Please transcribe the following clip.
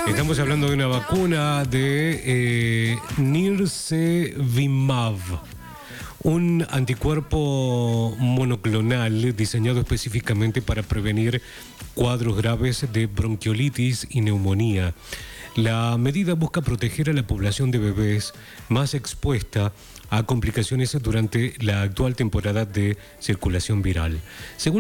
Estamos hablando de una vacuna de Nirsevimab, un anticuerpo monoclonal diseñado específicamente para prevenir cuadros graves de bronquiolitis y neumonía. La medida busca proteger a la población de bebés más expuesta a complicaciones durante la actual temporada de circulación viral. Según